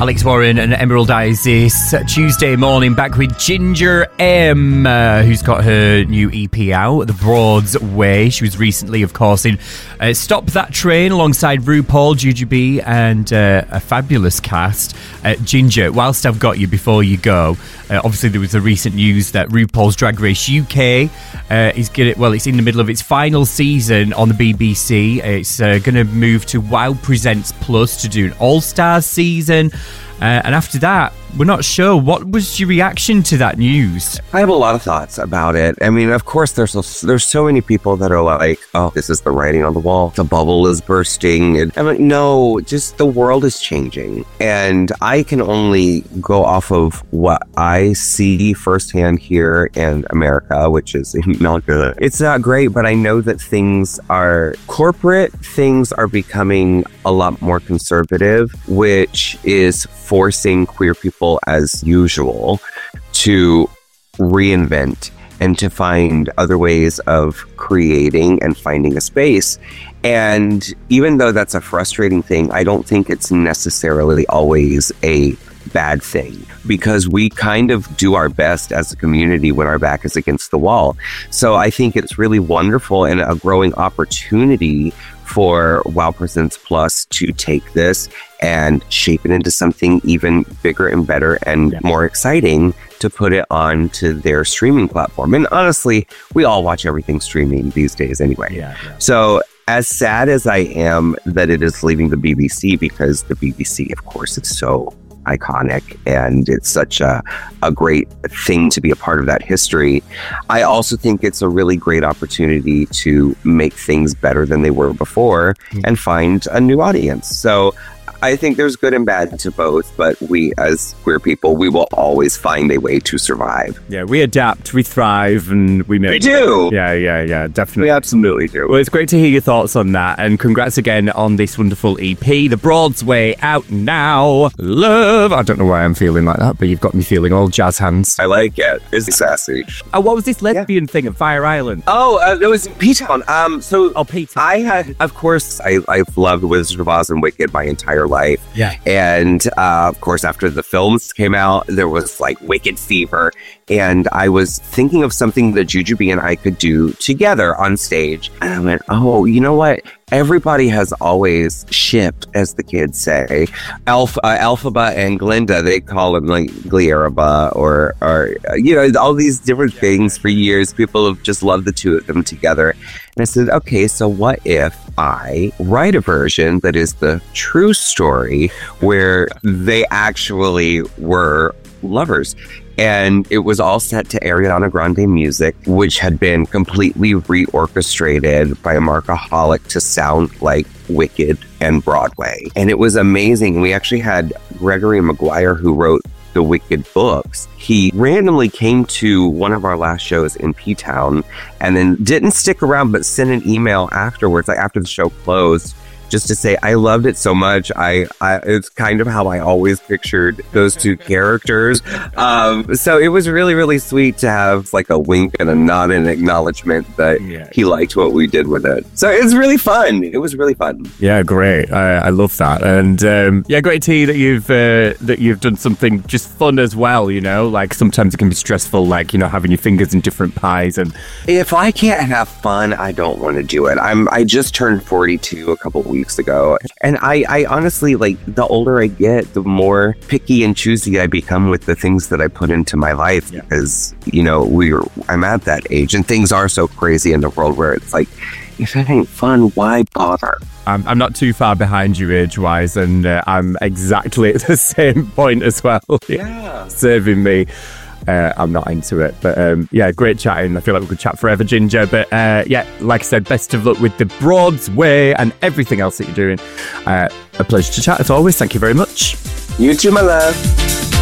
Alex Warren and Emerald Eyes this Tuesday morning, back with Ginger M, who's got her new EP out, The Broad's Way. She was recently, of course, in Stop That Train alongside RuPaul, Jujubee, and a fabulous cast. Ginger, whilst I've got you before you go, obviously there was the recent news that RuPaul's Drag Race UK is it's in the middle of its final season on the BBC. It's going to move to Wow Presents Plus to do an all-stars season. And after that, we're not sure. What was your reaction to that news? I have a lot of thoughts about it. I mean, of course, there's so many people that are like, oh, this is the writing on the wall. The bubble is bursting. And I'm like, no, just the world is changing. And I can only go off of what I see firsthand here in America, which is not good. It's not great, but I know that corporate things are becoming a lot more conservative, which is forcing queer people as usual to reinvent and to find other ways of creating and finding a space. And even though that's a frustrating thing, I don't think it's necessarily always a bad thing, because we kind of do our best as a community when our back is against the wall. So I think it's really wonderful and a growing opportunity for Wow Presents Plus to take this and shape it into something even bigger and better and more exciting to put it onto their streaming platform. And honestly, we all watch everything streaming these days anyway. So as sad as I am that it is leaving the BBC, because the BBC, of course, is so iconic and it's such a great thing to be a part of that history, I also think it's a really great opportunity to make things better than they were before and find a new audience. So I think there's good and bad to both, but we as queer people, we will always find a way to survive. Yeah, we adapt, we thrive, and we make... We do! Yeah, definitely. We absolutely do. Well, it's great to hear your thoughts on that, and congrats again on this wonderful EP, The Broad's Way, out now. Love! I don't know why I'm feeling like that, but you've got me feeling all jazz hands. I like it. It's sassy. Oh, what was this lesbian thing at Fire Island? Oh, it was in P-Town. P-Town. I had, of course, I've loved Wizard of Oz and Wicked my entire life. Yeah. And of course, after the films came out, there was like Wicked fever. And I was thinking of something that Jujubee and I could do together on stage. And I went, oh, you know what? Everybody has always shipped, as the kids say, Elphaba and Glinda. They call them like Glieraba or all these different things for years. People have just loved the two of them together. And I said, okay, so what if I write a version that is the true story where they actually were lovers? And it was all set to Ariana Grande music, which had been completely reorchestrated by Markaholic to sound like Wicked and Broadway. And it was amazing. We actually had Gregory Maguire, who wrote the Wicked books. He randomly came to one of our last shows in P-Town and then didn't stick around, but sent an email afterwards, like after the show closed, just to say, I loved it so much. It's kind of how I always pictured those two characters. So it was really, really sweet to have like a wink and a nod and acknowledgement that he liked what we did with it. So it was really fun. It was really fun. Yeah, great. I love that. And great to hear that you've done something just fun as well, you know? Like sometimes it can be stressful, like, you know, having your fingers in different pies. And if I can't have fun, I don't want to do it. I just turned 42 a couple weeks ago, and I honestly, like, the older I get, the more picky and choosy I become with the things that I put into my life, because, you know, I'm at that age, and things are so crazy in the world where it's like, if it ain't fun, why bother? I'm not too far behind you age-wise, and I'm exactly at the same point as well. Yeah. Serving me. I'm not into it, but great chatting. I feel like we could chat forever, Ginger, but like I said, best of luck with The Broad's Way and everything else that you're doing. A pleasure to chat as always. Thank you very much. You too, my love.